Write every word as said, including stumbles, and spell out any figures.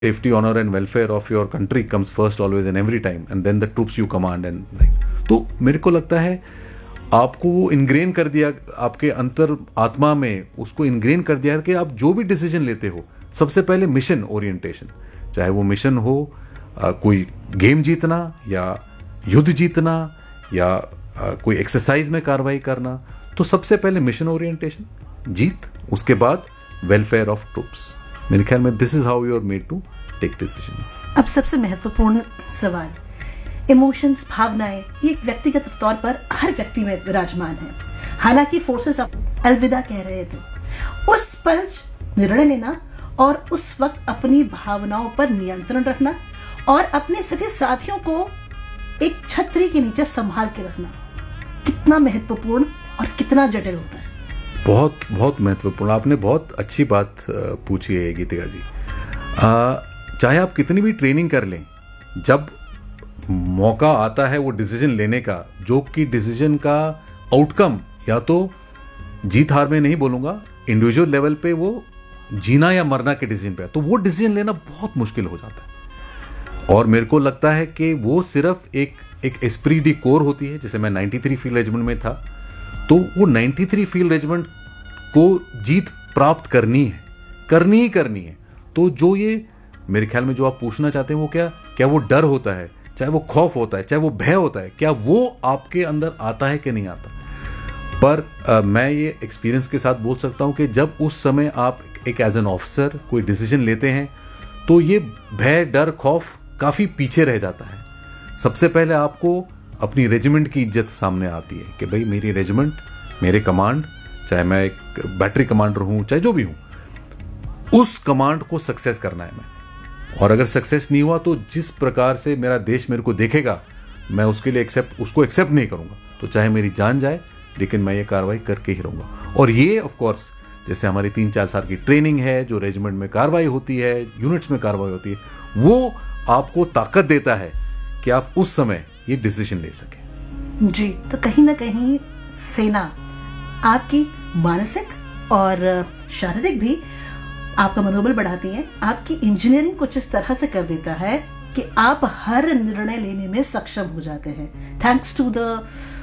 safety, honor and welfare of your country comes first always and every time, and then the troops you command and like. तो मेरे को लगता है आपको वो इनग्रेन कर दिया, आपके अंतर आत्मा में उसको इनग्रेन कर दिया कि आप जो भी डिसीजन लेते हो सबसे पहले मिशन ओरिएंटेशन, चाहे वो मिशन हो आ, कोई गेम जीतना या युद्ध जीतना या आ, कोई एक्सरसाइज में कार्रवाई करना, तो सबसे पहले मिशन ओरिएंटेशन जीत, उसके बाद वेलफेयर ऑफ ट्रूप्स. मेरे ख्याल में this is how you are made to take decisions. अब सबसे महत्वपूर्ण सवाल, इमोशंस, भावनाएं, ये व्यक्तिगत तौर पर हर व्यक्ति में विराजमान है. हालांकि फोर्सेस अब अलविदा कह रहे थे, उस पर निर्णय लेना और उस वक्त अपनी भावनाओं पर नियंत्रण रखना और अपने सभी साथियों को एक छतरी के नीचे संभाल के रखना कितना महत्वपूर्ण और कितना जटिल होता है. बहुत बहुत महत्वपूर्ण. आपने बहुत अच्छी बात पूछी है गीतिका जी. आ, चाहे आप कितनी भी ट्रेनिंग कर लें, जब मौका आता है वो डिसीजन लेने का, जो कि डिसीजन का आउटकम या तो जीत हार में नहीं बोलूँगा, इंडिविजुअल लेवल पे वो जीना या मरना के डिसीजन पे, तो वो डिसीजन लेना बहुत मुश्किल हो जाता है. और मेरे को लगता है कि वो सिर्फ एक एक एस्प्री डी कोर होती है. जैसे मैं तिरानवे फील्ड रेजिमेंट में था, तो वो तिरानवे फील्ड रेजिमेंट को जीत प्राप्त करनी है, करनी ही करनी है. तो जो ये मेरे ख्याल में जो आप पूछना चाहते हैं वो क्या क्या वो डर होता है, चाहे वो खौफ होता है, चाहे वो भय होता है, क्या वो आपके अंदर आता है कि नहीं आता. पर आ, मैं ये एक्सपीरियंस के साथ बोल सकता हूँ कि जब उस समय आप एक एज एन ऑफिसर कोई डिसीजन लेते हैं तो ये भय, डर, खौफ काफ़ी पीछे रह जाता है. सबसे पहले आपको अपनी रेजिमेंट की इज्जत सामने आती है कि भाई मेरी रेजिमेंट, मेरे कमांड, चाहे मैं एक बैटरी कमांडर हूँ, चाहे जो भी हूँ, उस कमांड को सक्सेस करना है मैं. और अगर सक्सेस नहीं हुआ तो जिस प्रकार से मेरा देश मेरे को देखेगा, मैं उसके लिए एक्सेप्ट उसको एक्सेप्ट नहीं करूँगा. तो चाहे मेरी जान जाए, लेकिन मैं ये कार्रवाई करके ही रहूँगा. और ये ऑफ कोर्स जैसे हमारी तीन चार साल की ट्रेनिंग है, जो रेजिमेंट में कार्रवाई होती है, यूनिट्स में कार्रवाई होती है, वो आपको ताकत देता है कि आप उस समय ये डिसीजन ले सकें. जी, तो कहीं ना कहीं सेना आपकी मानसिक और शारीरिक भी आपका मनोबल बढ़ाती है. आपकी इंजीनियरिंग कुछ इस तरह से कर देता है कि आप हर निर्णय लेने में सक्षम हो जाते हैं, थैंक्स टू द